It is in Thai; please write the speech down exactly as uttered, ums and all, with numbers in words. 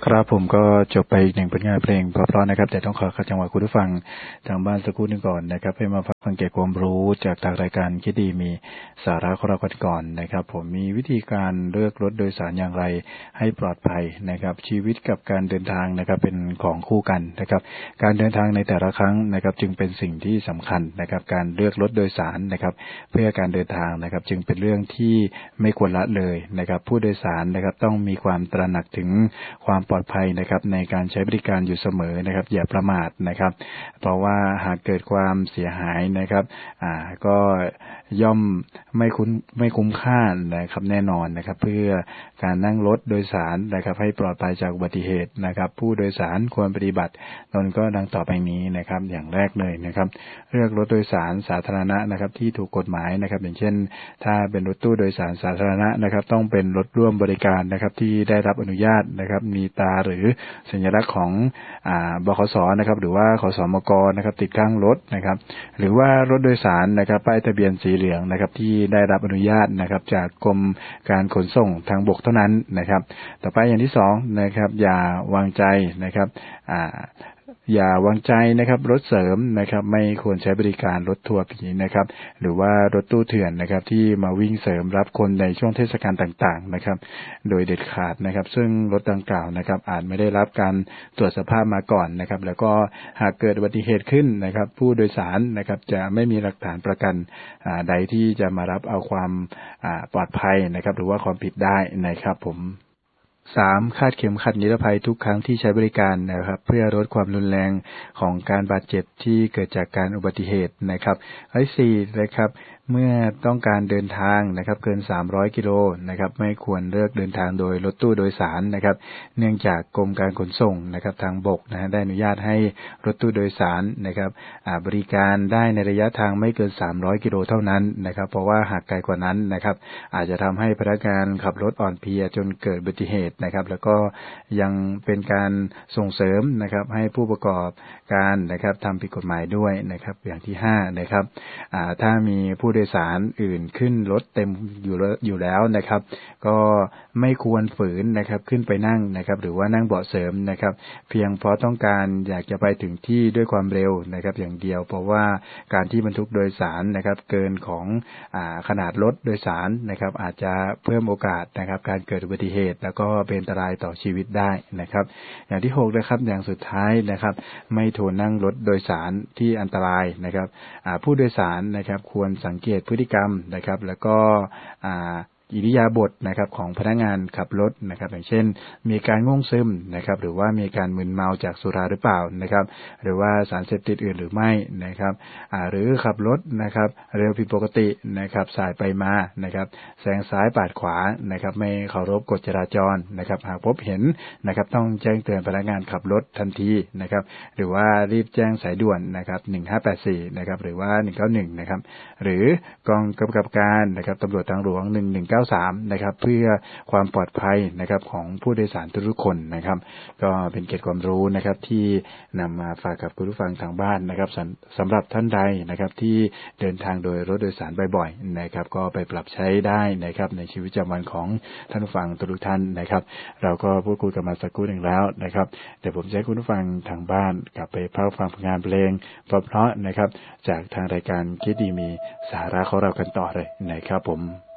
ครับผมก็จบไปอีกหนึ่งผลงานเพลงเพราะๆนะครับแต่ต้องขอขัดจังหวะคุณผู้ฟังทางบ้านสักครู่หนึงก่อนนะครับให้มาฟังเก็บความรู้จากทางรายการคิดดีมีสาระของเรากันก่อนนะครับผมมีวิธีการเลือกรถโดยสารอย่างไรให้ปลอดภัยนะครับชีวิตกับการเดินทางนะครับเป็นของคู่กันนะครับการเดินทางในแต่ละครั้งนะครับจึงเป็นสิ่งที่สำคัญนะครับการเลือกรถโดยสารนะครับเพื่อการเดินทางนะครับจึงเป็นเรื่องที่ไม่ควรละเลยนะครับผู้โดยสารนะครับต้องมีความตระหนักถึงความปลอดภัยนะครับในการใช้บริการอยู่เสมอนะครับอย่าประมาทนะครับเพราะว่าหากเกิดความเสียหายนะครับอ่าก็ย่อมไม่คุ้มไม่คุ้มค่านะครับแน่นอนนะครับเพื่อการนั่งรถโดยสารนะครับให้ปลอดภัยจากอุบัติเหตุนะครับผู้โดยสารควรปฏิบัติตนก็ดังต่อไปนี้นะครับอย่างแรกเลยนะครับเลือกรถโดยสารสาธารณะนะครับที่ถูกกฎหมายนะครับอย่างเช่นถ้าเป็นรถตู้โดยสารสาธารณะนะครับต้องเป็นรถร่วมบริการนะครับที่ได้รับอนุญาตนะครับมีตาหรือสัญลักษณ์ของอ่าบขสนะครับหรือว่าขสมกนะครับติดข้างรถนะครับหรือว่ารถโดยสารนะครับป้ายทะเบียนสีเหลืองนะครับที่ได้รับอนุญาตนะครับจากกรมการขนส่งทางบกเท่านั้นนะครับต่อไปอย่างที่สองนะครับอย่าวางใจนะครับอ่าอย่าวางใจนะครับรถเสริมนะครับไม่ควรใช้บริการรถทัวร์ผีนะครับหรือว่ารถตู้เถื่อนนะครับที่มาวิ่งเสริมรับคนในช่วงเทศกาลต่างๆนะครับโดยเด็ดขาดนะครับซึ่งรถดังกล่าวนะครับอาจไม่ได้รับการตรวจสภาพมาก่อนนะครับแล้วก็หากเกิดอุบัติเหตุขึ้นนะครับผู้โดยสารนะครับจะไม่มีหลักฐานประกันใดที่จะมารับเอาความปลอดภัยนะครับหรือว่าความผิดได้นะครับผมสามคาดเข็มขัดนิรภัยทุกครั้งที่ใช้บริการนะครับเพื่อลดความรุนแรงของการบาดเจ็บที่เกิดจากการอุบัติเหตุนะครับข้อที่สี่นะครับเมื่อต้องการเดินทางนะครับเกินสามร้อยกิโลนะครับไม่ควรเลือกเดินทางโดยรถตู้โดยสารนะครับเนื่องจากกรมการขนส่งนะครับทางบกนะฮะได้อนุญาตให้รถตู้โดยสารนะครับบริการได้ในระยะทางไม่เกินสามร้อยกิโลเท่านั้นนะครับเพราะว่าหากไกลกว่านั้นนะครับอาจจะทำให้พนักงานขับรถอ่อนเพลียจนเกิดอุบัติเหตุนะครับแล้วก็ยังเป็นการส่งเสริมนะครับให้ผู้ประกอบการนะครับทำผิดกฎหมายด้วยนะครับอย่างที่ห้านะครับถ้ามีผู้โดยสารอื่นขึ้นรถเต็มอยู่อยู่แล้วนะครับก็ไม่ควรฝืนนะครับขึ้นไปนั่งนะครับหรือว่านั่งเบาะเสริมนะครับเพียงเพราะต้องการอยากจะไปถึงที่ด้วยความเร็วนะครับอย่างเดียวเพราะว่าการที่บรรทุกโดยสารนะครับเกินของอ่าขนาดรถโดยสารนะครับอาจจะเพิ่มโอกาสนะครับการเกิดอุบัติเหตุแล้วก็เป็นอันตรายต่อชีวิตได้นะครับอย่างที่หกนะครับอย่างสุดท้ายนะครับไม่โทรนั่งรถโดยสารที่อันตรายนะครับอ่าผู้โดยสารนะครับควรสังเกตพฤติกรรมนะครับแล้วก็อ่าอิริยาบถนะครับของพนักงานขับรถนะครับอย่างเช่นมีการง่วงซึมนะครับหรือว่ามีการมึนเมาจากสุราหรือเปล่านะครับหรือว่าสารเสพติดอื่นหรือไม่นะครับอ่าหรือขับรถนะครับเร็วผิดปกตินะครับสายไปมานะครับแซงซ้ายปาดขวานะครับไม่เคารพกฎจราจรนะครับหากพบเห็นนะครับต้องแจ้งเตือนพนักงานขับรถทันทีนะครับหรือว่ารีบแจ้งสายด่วนนะครับหนึ่งห้าแปดสี่นะครับหรือว่าหนึ่งเก้าหนึ่งนะครับหรือกองกำกับการนะครับตำรวจทางหลวงหนึ่งหนึ่งเก้าสามนะครับเพื่อความปลอดภัยนะครับของผู้โดยสารทุกคนนะครับก็เป็นเกร็ดความรู้นะครับที่นำมาฝากกับคุณผู้ฟังทางบ้านนะครับสำหรับท่านใดนะครับที่เดินทางโดยรถโดยสารบ่อยๆนะครับก็ไปปรับใช้ได้นะครับในชีวิตประจำวันของท่านผู้ฟังทุกท่านนะครับเราก็พูดคุยกันมาสักครู่หนึ่งแล้วนะครับเดี๋ยวผมจะให้คุณผู้ฟังทางบ้านกลับไปพักฟังผลงานเพลงเพราะๆนะครับจากทางรายการคิดดีมีสาระของเรากันต่อเลยนะครับผม